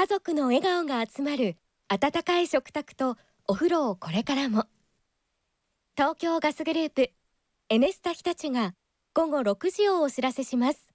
家族の笑顔が集まる温かい食卓とお風呂をこれからも。東京ガスグループエネスタ日立が午後6時をお知らせします。